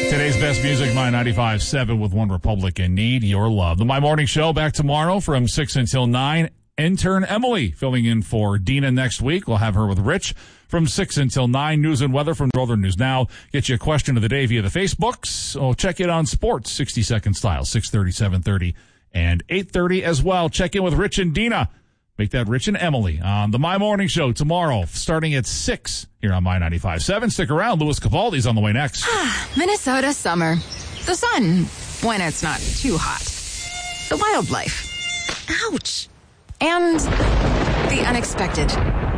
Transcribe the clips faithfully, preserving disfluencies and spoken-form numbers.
Today's best music, My ninety-five point seven with One Republic and Need Your Love. The My Morning Show back tomorrow from six until nine. Intern Emily filling in for Dina next week. We'll have her with Rich from six until nine. News and weather from Northern News Now. Get you a question of the day via the Facebooks. Oh, check it on sports, sixty second style, six thirty, seven thirty, and eight thirty as well. Check in with Rich and Dina. Make that Rich and Emily on the My Morning Show tomorrow, starting at six here on My ninety-five point seven. Stick around. Louis Capaldi's on the way next. Minnesota summer. The sun, when it's not too hot. The wildlife. Ouch. And the unexpected.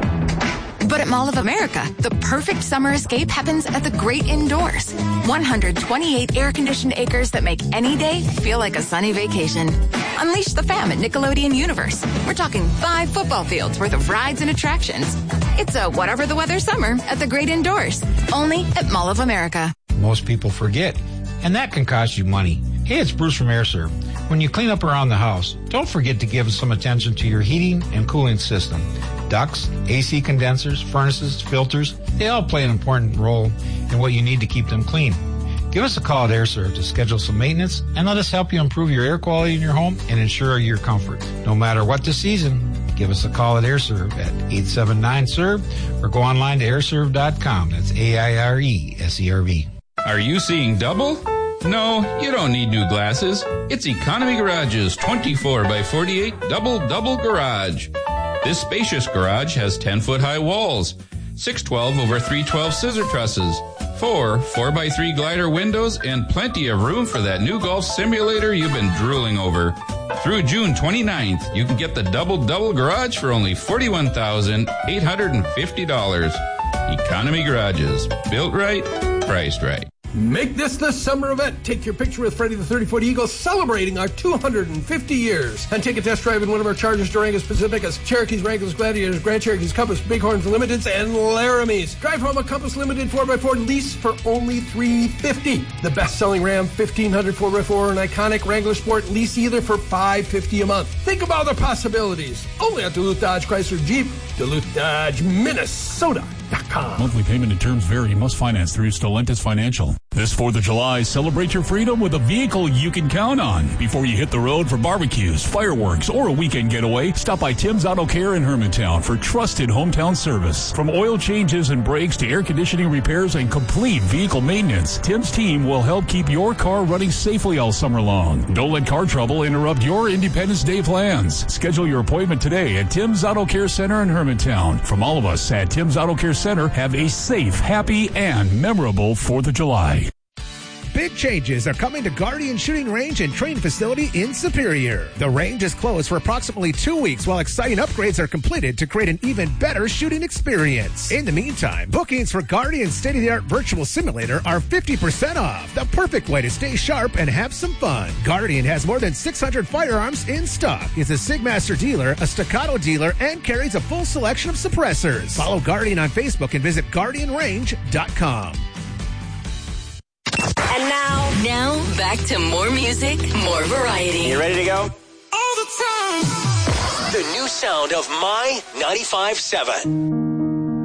But at Mall of America, the perfect summer escape happens at the great indoors. one hundred twenty-eight air-conditioned acres that make any day feel like a sunny vacation. Unleash the fam at Nickelodeon Universe. We're talking five football fields worth of rides and attractions. It's a whatever the weather summer at the great indoors. Only at Mall of America. Most people forget, and that can cost you money. Hey, it's Bruce from AirServe. When you clean up around the house, don't forget to give some attention to your heating and cooling system. Ducts, A C condensers, furnaces, filters, they all play an important role in what you need to keep them clean. Give us a call at AirServe to schedule some maintenance and let us help you improve your air quality in your home and ensure your comfort. No matter what the season, give us a call at AirServe at eight seven nine S E R V or go online to air serve dot com. That's A I R E S E R V. Are you seeing double? No, you don't need new glasses. It's Economy Garage's twenty-four by forty-eight double double garage. This spacious garage has ten-foot high walls, six twelve over three twelve scissor trusses, four four by three glider windows, and plenty of room for that new golf simulator you've been drooling over. Through June twenty-ninth, you can get the double double garage for only forty-one thousand eight hundred fifty dollars. Economy Garages. Built right, priced right. Make this the summer event. Take your picture with Freddie the thirty-foot Eagle celebrating our two hundred fifty years. And take a test drive in one of our Chargers, Durangos, Pacificas, Cherokees, Wranglers, Gladiators, Grand Cherokees, Compass, Bighorns, Limiteds, and Laramies. Drive home a Compass Limited four by four lease for only three hundred fifty dollars. The best-selling Ram fifteen hundred four by four and iconic Wrangler Sport lease either for five hundred fifty dollars a month. Think of other possibilities. Only at Duluth Dodge Chrysler Jeep. Duluth Dodge, Minnesota. Monthly payment and terms vary. Must finance through Stellantis Financial. This fourth of July, celebrate your freedom with a vehicle you can count on. Before you hit the road for barbecues, fireworks, or a weekend getaway, stop by Tim's Auto Care in Hermantown for trusted hometown service. From oil changes and brakes to air conditioning repairs and complete vehicle maintenance, Tim's team will help keep your car running safely all summer long. Don't let car trouble interrupt your Independence Day plans. Schedule your appointment today at Tim's Auto Care Center in Hermantown. From all of us at Tim's Auto Care Center, have a safe, happy, and memorable fourth of July. Big changes are coming to Guardian Shooting Range and Training Facility in Superior. The range is closed for approximately two weeks while exciting upgrades are completed to create an even better shooting experience. In the meantime, bookings for Guardian's state-of-the-art virtual simulator are fifty percent off, the perfect way to stay sharp and have some fun. Guardian has more than six hundred firearms in stock, is a Sigmaster dealer, a Staccato dealer, and carries a full selection of suppressors. Follow Guardian on Facebook and visit guardian range dot com. And now, Now, back to more music, more variety. You ready to go? all the time. The new sound of My ninety-five point seven.